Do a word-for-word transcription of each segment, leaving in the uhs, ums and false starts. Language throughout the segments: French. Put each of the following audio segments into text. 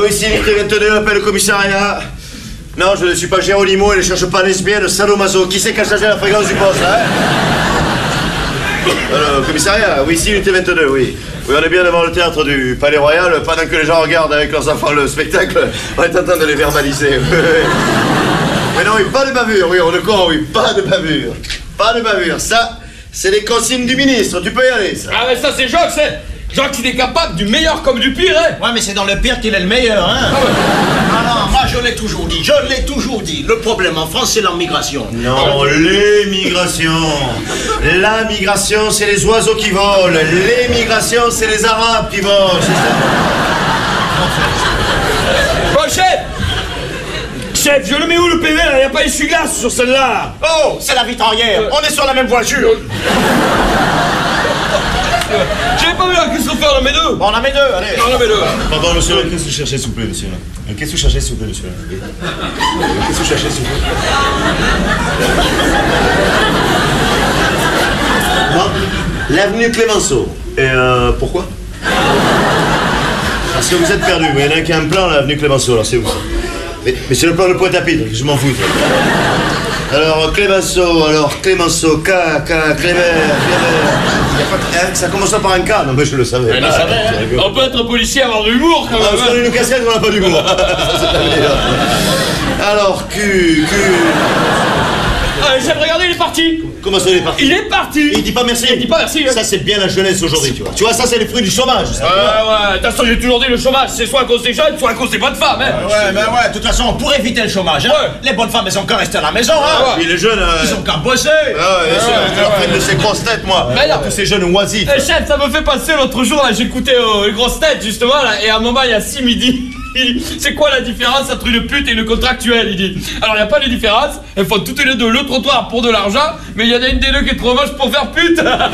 Allô, ici unité vingt-deux, appel au commissariat. Non, je ne suis pas Géronimo et ne cherche pas lesbienne, sadomaso. Qui c'est qui a changé la fréquence du poste, là, hein? Alors, commissariat, oui, ici unité vingt-deux, oui. Oui, on est bien devant le théâtre du Palais Royal. Pendant que les gens regardent avec leurs enfants le spectacle, on est en train de les verbaliser. Mais non, oui, pas de bavure, oui, on est con, oui, pas de bavure. Pas de bavure, ça, c'est les consignes du ministre, tu peux y aller, ça. Ah, mais ça, c'est Jacques, c'est... Jacques, il est capable du meilleur comme du pire, hein. Ouais, mais c'est dans le pire qu'il est le meilleur, hein. Ah ouais. Ah non, moi, je l'ai toujours dit, je l'ai toujours dit. Le problème en France, c'est l'immigration. Non, l'émigration. La migration, c'est les oiseaux qui volent. L'émigration, c'est les Arabes qui volent, c'est ça. Bon, chef. Chef, je le mets où le P V, là? Il n'y a pas essuie-glace sur celle-là. Oh, c'est la vitrière. Euh... On est sur la même voiture. J'avais pas vu la qu'est-ce qu'on fait, on en met deux. On en met deux, allez. On en met deux. Pardon, monsieur, qu'est-ce que vous cherchez, s'il vous plaît, monsieur? Qu'est-ce que vous cherchez, s'il vous plaît, monsieur? Qu'est-ce que vous cherchez, s'il vous plaît? Non, l'avenue Clémenceau. Et euh, pourquoi? Parce que vous êtes perdu. Il y en a un qui a un plan, l'avenue Clémenceau, alors c'est où ça? Mais, mais c'est le plan de Pointe-à-Pitre, je m'en fous. Alors, Clémenceau, alors Clémenceau, K, K, Clément, Clément. Ça commence par un K, non mais je le savais. Ah, savais hein. On peut être policier et avoir de l'humour quand même. Parce qu'on a une casquette, on n'a pas d'humour. Alors, Q, Q. Ah, chef, regardez, il est parti. Comment ça, il est parti? Il est parti. Il dit pas merci. Il dit pas merci. Hein. Ça, c'est bien la jeunesse aujourd'hui, tu vois. Tu vois, ça, c'est les fruits du chômage. Ça, ouais, ouais. De toute façon, j'ai toujours dit le chômage, c'est soit à cause des jeunes, soit à cause des bonnes femmes. Hein. Ouais, ben ouais, de toute façon, pour éviter le chômage, hein, ouais. Les bonnes femmes, elles ont qu'à rester à la maison, hein. Ouais. Et les jeunes, euh... ils ont qu'à bosser. Ah ouais, bien sûr, je leur fais de ces grosses têtes, moi. Mais non. Tous ces jeunes oisifs. Eh, chef, ça me fait passer l'autre jour, là, j'écoutais euh, les grosses têtes, justement, là, et à un moment, il y a six midi. C'est quoi la différence entre une pute et une contractuelle? Il dit. Alors, il n'y a pas de différence, elles font toutes les deux le trottoir pour de l'argent, mais il y en a une des deux qui est trop moche pour faire pute. Ah,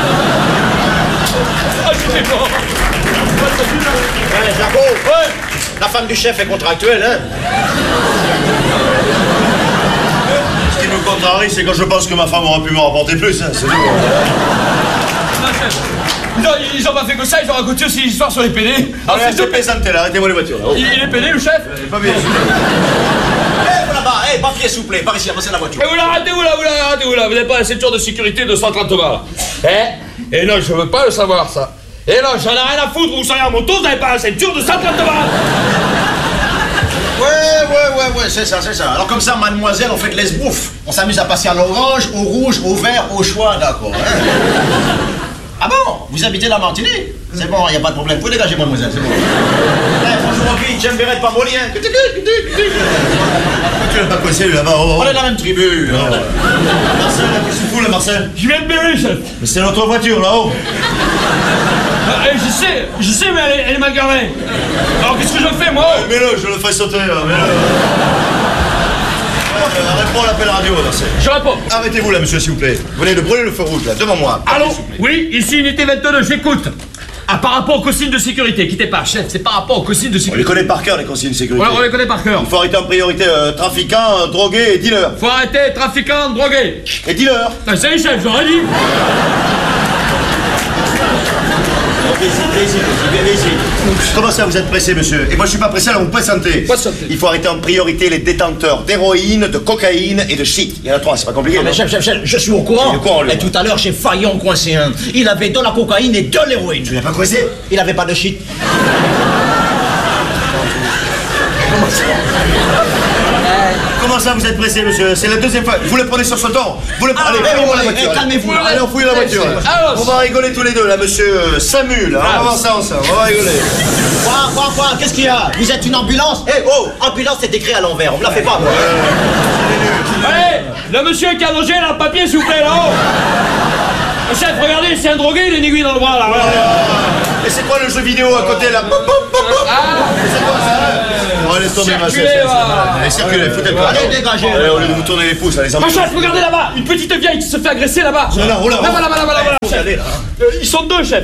j'étais bon. Ouais, Jaco, ouais. La femme du chef est contractuelle, hein. Ce qui me contrarie, c'est quand je pense que ma femme aurait pu me rapporter plus, hein, c'est tout. Non, ils ont pas fait que ça, ils ont raconté aussi l'histoire sur les pédés. Alors, c'est deux plaisanter là, arrêtez-moi les voitures là. Oh. Il, il est pédé, le chef? Il est pas bien. Eh, vous là-bas, eh, papier, s'il vous plaît, par ici, avancez la voiture. Mais vous l'arrêtez où là, vous l'arrêtez où là? Vous n'avez pas la ceinture de sécurité de cent trente balles. Eh? Et non, je veux pas le savoir, ça. Et non, j'en ai rien à foutre, vous seriez en moto, vous n'avez pas la ceinture de cent trente balles. Ouais, ouais, ouais, ouais, c'est ça, c'est ça. Alors comme ça, mademoiselle, on fait de l'esbouffe. On s'amuse à passer à l'orange, au rouge, au vert, au choix, d'accord, hein. Ah bon? Vous habitez la Martinique? C'est bon, il n'y a pas de problème. Vous pouvez dégager, mademoiselle, c'est bon. Eh, bonjour, Rocky, j'aime Bérette, pas Molien. Tu l'as pas coincé, lui, là-bas. On est de la même tribu. Oh. Marcel, qu'est-ce que tu fous, là, Marcel? Je viens de Bérette, chef. Mais c'est notre voiture, là-haut. Ah, eh, je sais, je sais, mais elle est, elle est mal garée. Alors, qu'est-ce que je fais, moi? Euh, mets-le, je le fais sauter, là, mets-le. Euh, réponds à l'appel radio, Marcel. Je réponds. Arrêtez-vous, là, monsieur, s'il vous plaît. Vous venez de brûler le feu rouge, là, devant moi. Allô? Oui, ici unité vingt-deux, j'écoute. Ah, par rapport aux consignes de sécurité, quittez pas, chef, c'est par rapport aux consignes de On les sécurité. connaît par cœur, les consignes de sécurité. Ouais, on les connaît par cœur. Il faut arrêter en priorité euh, trafiquants, euh, drogués et dealers. Faut arrêter, trafiquants, drogués. Et dealers. Ah, c'est les chefs, j'aurais dit. Comment ça, vous êtes pressé, monsieur? Et moi, je suis pas pressé, alors vous présentez. Il faut arrêter en priorité les détenteurs d'héroïne, de cocaïne et de shit. Il y en a trois, c'est pas compliqué. Non, mais chef, chef, chef, je suis au courant. Il est au courant, lui. Et tout à l'heure, j'ai failli en coincer un. Il avait de la cocaïne et de l'héroïne. Tu l'as pas coincé? Il avait pas de shit. Comment ça? Comment ça, vous êtes pressé, monsieur? C'est la deuxième fois. Vous le prenez sur ce ton. Vous le Ah, allez, allez, fouillez-moi la allez, voiture. calmez-vous. Allez, on fouille la voiture. Ah, On va rigoler tous les deux, là, monsieur euh, Samu, là. On va voir ça ensemble. On va rigoler. Quoi, quoi, quoi? Qu'est-ce qu'il y a? Vous êtes une ambulance? Eh, oh, ambulance, c'est écrit à l'envers. On me la fait pas, moi. Allez, le monsieur qui a allongé, là, le papier, s'il vous plaît, là-haut. Le chef, regardez, c'est un drogué, il a une aiguille dans le bras, là. Regardez. Et c'est quoi le jeu vidéo à côté, là? Ah, C'est quoi ça? On va laisser tomber, ma chef. Circulez, va. Allez, circulez, foutez le pas. Allez, dégagez. Allez, au lieu de vous tourner les pouces, allez, Ma chef, regardez là-bas, une petite vieille qui se fait agresser là-bas. Là, là, là, là. Là-bas, là-bas, là-bas, là-bas. Allez, là. Euh, ils sont deux, chef.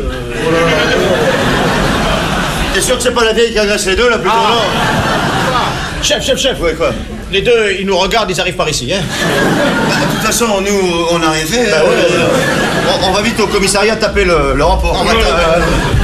T'es sûr que c'est pas la vieille qui agresse les deux, là, plutôt, Ah. non? Chef, chef, chef. Ouais, quoi? Les deux, ils nous regardent, ils arrivent par ici, hein. Bah, de toute façon, nous, on a rien fait. Bah, hein. ouais, ouais. On, on va vite au commissariat taper le, le rapport. On va taper.